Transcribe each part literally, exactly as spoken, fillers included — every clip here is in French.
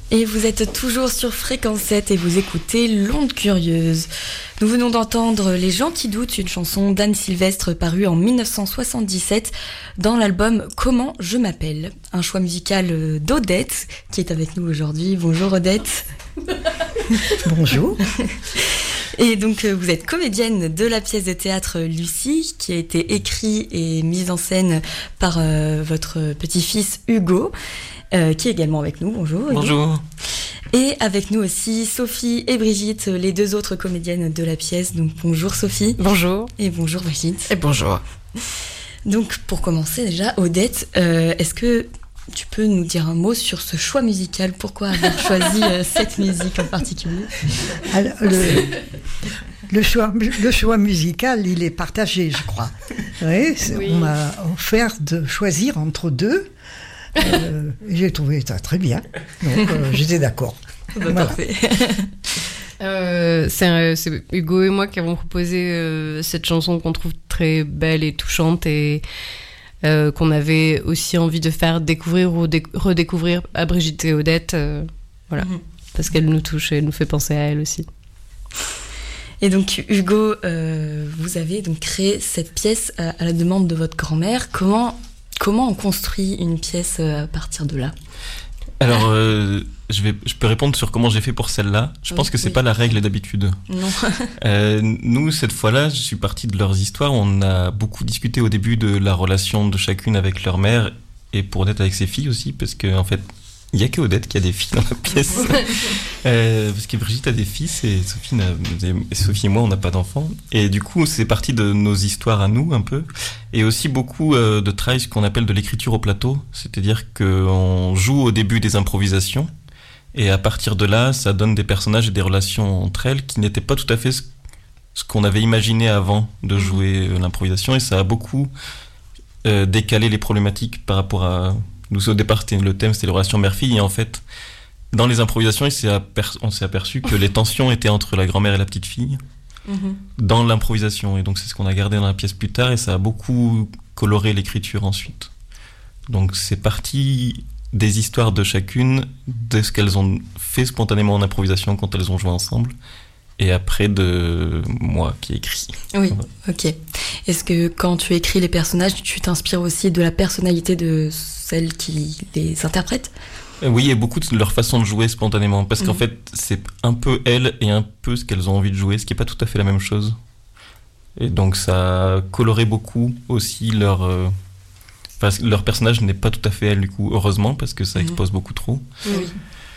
Et vous êtes toujours sur Fréquence sept et vous écoutez L'Onde Curieuse. Nous venons d'entendre Les gens qui doutent, une chanson d'Anne Sylvestre parue en dix-neuf cent soixante-dix-sept dans l'album Comment je m'appelle. Un choix musical d'Odette qui est avec nous aujourd'hui. Bonjour Odette. Bonjour. Et donc vous êtes comédienne de la pièce de théâtre Lucie qui a été écrite et mise en scène par euh, votre petit-fils Hugo. Euh, qui est également avec nous. Bonjour. Bonjour. Et avec nous aussi Sophie et Brigitte, les deux autres comédiennes de la pièce. Donc bonjour Sophie. Bonjour. Et bonjour Brigitte. Et bonjour. Donc pour commencer déjà, Odette, euh, est-ce que tu peux nous dire un mot sur ce choix musical? Pourquoi avoir choisi euh, cette musique en particulier? Alors, le, le, choix, le choix musical, il est partagé, je crois. Oui, oui. On m'a offert de choisir entre deux. Euh, j'ai trouvé ça très bien, donc euh, j'étais d'accord. Bah, voilà. Parfait. euh, c'est, un, c'est Hugo et moi qui avons proposé euh, cette chanson qu'on trouve très belle et touchante et euh, qu'on avait aussi envie de faire découvrir ou dé- redécouvrir à Brigitte et Odette, euh, voilà, mm-hmm. parce qu'elle nous touche et nous fait penser à elle aussi. Et donc Hugo, euh, vous avez donc créé cette pièce à, à la demande de votre grand-mère. Comment Comment on construit une pièce à partir de là? Alors, euh, je, vais, je peux répondre sur comment j'ai fait pour celle-là. Je oui, pense que c'est oui. pas la règle d'habitude. Non. euh, nous, cette fois-là, je suis partie de leurs histoires. On a beaucoup discuté au début de la relation de chacune avec leur mère et pour Odette avec ses filles aussi, parce qu'en en fait, il n'y a que Odette qui a des filles dans la pièce. euh, parce que Brigitte a des fils et Sophie, n'a, et Sophie et moi, on n'a pas d'enfants. Et du coup, c'est parti de nos histoires à nous, un peu. Et aussi beaucoup euh, de travail, ce qu'on appelle de l'écriture au plateau. C'est-à-dire qu'on joue au début des improvisations. Et à partir de là, ça donne des personnages et des relations entre elles qui n'étaient pas tout à fait ce, ce qu'on avait imaginé avant de jouer euh, l'improvisation. Et ça a beaucoup euh, décalé les problématiques par rapport à... Nous, au départ, c'était, le thème, c'était les relations mère-fille. Et en fait, dans les improvisations, il s'est aperçu, on s'est aperçu que les tensions étaient entre la grand-mère et la petite-fille mm-hmm. dans l'improvisation. Et donc, c'est ce qu'on a gardé dans la pièce plus tard. Et ça a beaucoup coloré l'écriture ensuite. Donc, c'est parti des histoires de chacune, de ce qu'elles ont fait spontanément en improvisation quand elles ont joué ensemble. Et après, de moi qui écris. Oui, voilà. Ok. Est-ce que quand tu écris les personnages, tu t'inspires aussi de la personnalité de celles qui les interprètent? Oui, et beaucoup de leur façon de jouer spontanément. Parce mmh. qu'en fait, c'est un peu elles et un peu ce qu'elles ont envie de jouer, ce qui n'est pas tout à fait la même chose. Et donc, ça a coloré beaucoup aussi leur... Euh... Enfin, leur personnage n'est pas tout à fait elles, du coup, heureusement, parce que ça mmh. expose beaucoup trop. Oui.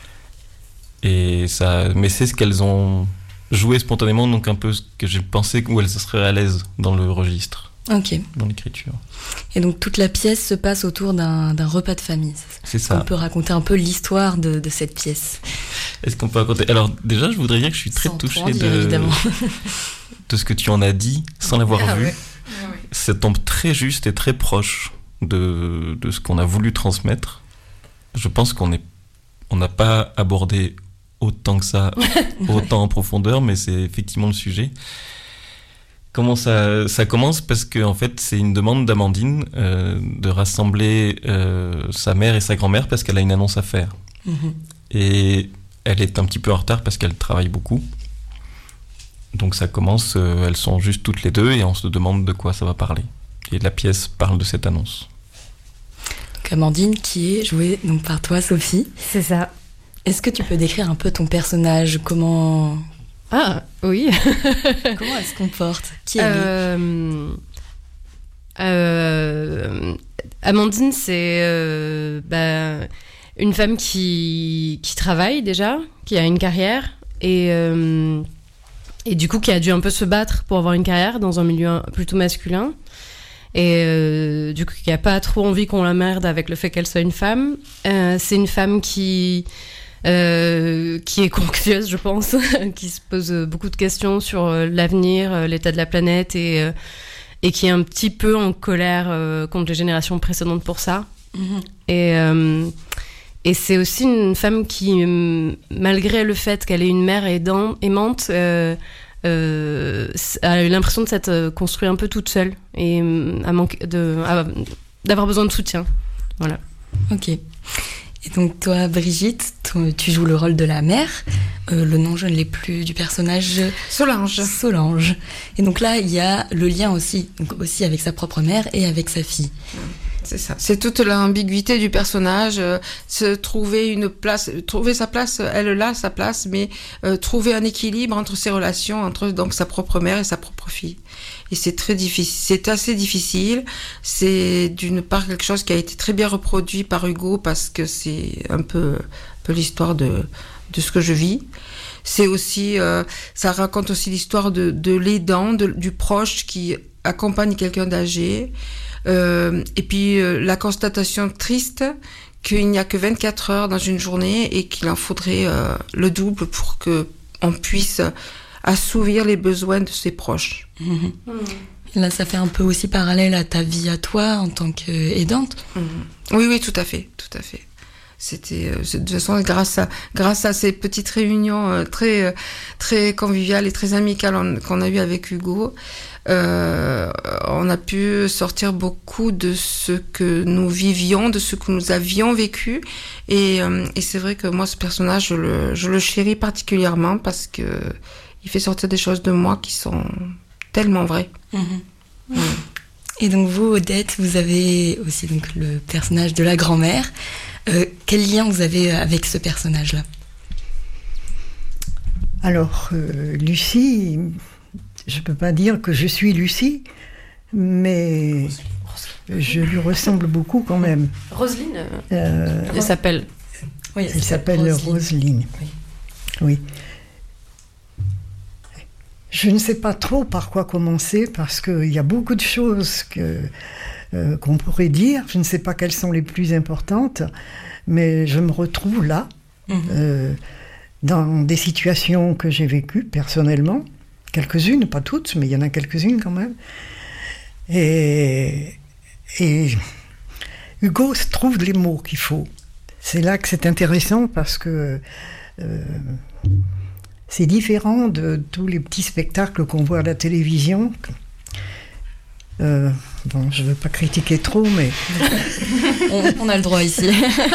Et ça... Mais c'est ce qu'elles ont... jouer spontanément, donc un peu ce que j'ai pensé où elle se serait à l'aise dans le registre, ok, dans l'écriture. Et donc toute la pièce se passe autour d'un, d'un repas de famille. C'est ça. On peut raconter un peu l'histoire de, de cette pièce. Est-ce qu'on peut raconter? Alors déjà, je voudrais dire que je suis très sans touché dire, de, évidemment. de ce que tu en as dit, sans l'avoir ah vu. Ouais. Ah ouais. Ça tombe très juste et très proche de, de ce qu'on a voulu transmettre. Je pense qu'on est, on n'a pas abordé autant que ça, autant en profondeur, mais c'est effectivement le sujet. Comment ça, ça commence? Parce que en fait, c'est une demande d'Amandine euh, de rassembler euh, sa mère et sa grand-mère parce qu'elle a une annonce à faire. Mm-hmm. Et elle est un petit peu en retard parce qu'elle travaille beaucoup. Donc ça commence, euh, elles sont juste toutes les deux et on se demande de quoi ça va parler. Et la pièce parle de cette annonce. Donc Amandine qui est jouée donc, par toi, Sophie. C'est ça. Est-ce que tu peux décrire un peu ton personnage? Comment... Ah, oui. Comment elle se comporte? Qui elle euh, est euh, Amandine, c'est euh, bah, une femme qui, qui travaille déjà, qui a une carrière et, euh, et du coup qui a dû un peu se battre pour avoir une carrière dans un milieu plutôt masculin. Et euh, du coup, qui n'a pas trop envie qu'on l'emmerde avec le fait qu'elle soit une femme. Euh, c'est une femme qui... Euh, qui est anxieuse, je pense, qui se pose beaucoup de questions sur euh, l'avenir, euh, l'état de la planète et, euh, et qui est un petit peu en colère euh, contre les générations précédentes pour ça. Mm-hmm. Et, euh, et c'est aussi une femme qui, malgré le fait qu'elle ait une mère aidant, aimante, euh, euh, a eu l'impression de s'être construite un peu toute seule et à manquer de, à, d'avoir besoin de soutien. Voilà. Ok. Et donc toi, Brigitte, tu joues le rôle de la mère. Euh, le nom, je ne l'ai plus, du personnage. Solange. Solange. Et donc là, il y a le lien aussi, donc aussi avec sa propre mère et avec sa fille. C'est ça. C'est toute l'ambiguïté du personnage, euh, se trouver une place, trouver sa place, elle là, sa place, mais euh, trouver un équilibre entre ses relations, entre donc sa propre mère et sa propre fille. Et c'est très difficile, c'est assez difficile. C'est d'une part quelque chose qui a été très bien reproduit par Hugo parce que c'est un peu, un peu l'histoire de, de ce que je vis. C'est aussi, euh, ça raconte aussi l'histoire de, de l'aidant, de, du proche qui accompagne quelqu'un d'âgé. Euh, et puis euh, la constatation triste qu'il n'y a que vingt-quatre heures dans une journée et qu'il en faudrait euh, le double pour que on puisse assouvir les besoins de ses proches. Mmh. Mmh. Là, ça fait un peu aussi parallèle à ta vie à toi en tant qu'aidante. Mmh. Oui, oui, tout à fait, tout à fait. C'était euh, de toute façon grâce à grâce à ces petites réunions euh, très euh, très conviviales et très amicales on, qu'on a eues avec Hugo. Euh, on a pu sortir beaucoup de ce que nous vivions, de ce que nous avions vécu. Et, euh, et c'est vrai que moi, ce personnage, je le, je le chéris particulièrement parce que il fait sortir des choses de moi qui sont tellement vraies. Mmh. Mmh. Et donc vous, Odette, vous avez aussi donc le personnage de la grand-mère. Euh, quel lien vous avez avec ce personnage-là ? Alors, euh, Lucie... Je ne peux pas dire que je suis Lucie, mais je lui ressemble beaucoup quand même. Roselyne euh, Elle s'appelle. Oui, elle, elle s'appelle Roselyne. Roselyne. Oui. oui. Je ne sais pas trop par quoi commencer, parce qu'il y a beaucoup de choses que, euh, qu'on pourrait dire. Je ne sais pas quelles sont les plus importantes, mais je me retrouve là, mmh. euh, dans des situations que j'ai vécues personnellement. Quelques-unes, pas toutes, mais il y en a quelques-unes quand même. Et, et Hugo trouve les mots qu'il faut. C'est là que c'est intéressant parce que euh, c'est différent de tous les petits spectacles qu'on voit à la télévision. Euh, bon, je ne veux pas critiquer trop, mais... on, on a le droit ici.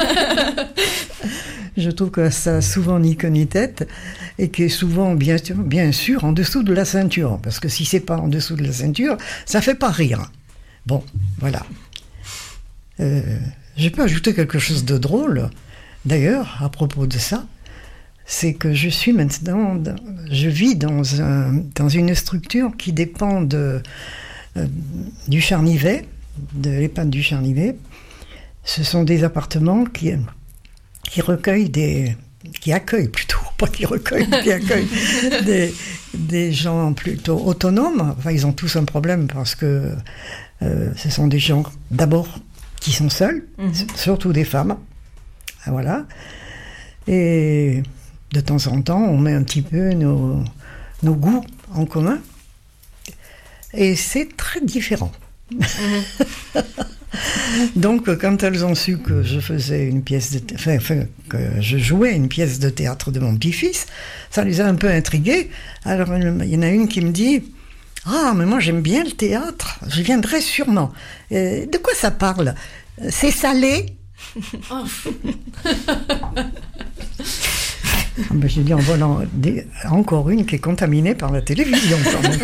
Je trouve que ça a souvent ni queue ni tête et qui est souvent, bien sûr, bien sûr, en dessous de la ceinture. Parce que si c'est pas en dessous de la ceinture, ça fait pas rire. Bon, voilà. Euh, je peux ajouter quelque chose de drôle, d'ailleurs, à propos de ça. C'est que je suis maintenant, je vis dans, un, dans une structure qui dépend de, euh, du Charnivet, de l'EHPAD du Charnivet. Ce sont des appartements qui... qui recueille des, qui accueille plutôt, pas qui recueille, qui accueille des, des gens plutôt autonomes. Enfin, ils ont tous un problème parce que euh, ce sont des gens d'abord qui sont seuls, mm-hmm. surtout des femmes. Voilà. Et de temps en temps, on met un petit peu nos, nos goûts en commun. Et c'est très différent. Mm-hmm. Donc, quand elles ont su que je faisais une pièce de thé- enfin, enfin, que je jouais une pièce de théâtre de mon petit-fils, ça les a un peu intriguées. Alors, il y en a une qui me dit « Ah, mais moi j'aime bien le théâtre, je viendrai sûrement. Euh, de quoi ça parle ? C'est salé ?» oh. Ah ben, j'ai dit en volant des... encore une qui est contaminée par la télévision quand même.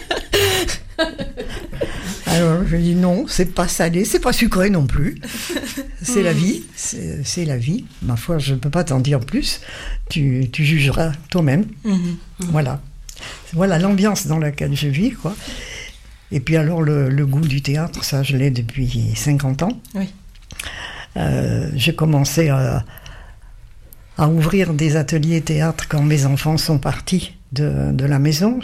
Alors je dis non, c'est pas salé, c'est pas sucré non plus. C'est mmh. la vie, c'est, c'est la vie. Ma foi, je ne peux pas t'en dire plus. Tu, tu jugeras toi-même. Mmh. Mmh. Voilà. Voilà l'ambiance dans laquelle je vis, quoi. Et puis alors le, le goût du théâtre, ça je l'ai depuis cinquante ans. Oui. Euh, j'ai commencé à, à ouvrir des ateliers théâtre quand mes enfants sont partis de, de la maison.